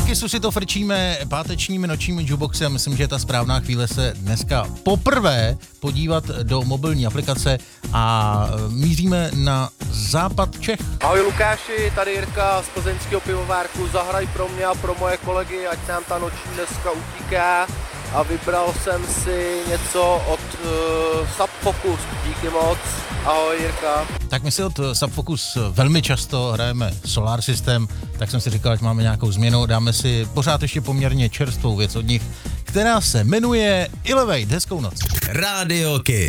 Kisu si to frčíme pátečními nočními jukeboxy a myslím, že je ta správná chvíle se dneska poprvé podívat do mobilní aplikace a míříme na západ Čech. Ahoj Lukáši, tady Jirka z plzeňského pivovárku, zahraj pro mě a pro moje kolegy, ať nám ta noční dneska utíká a vybral jsem si něco od Subfocus, díky moc, ahoj Jirka. Tak my si od Subfocus velmi často hrajeme Solar System, tak jsem si říkal, ať máme nějakou změnu, dáme si pořád ještě poměrně čerstvou věc od nich, která se jmenuje Elevate. Hezkou noc. Radio Kiss.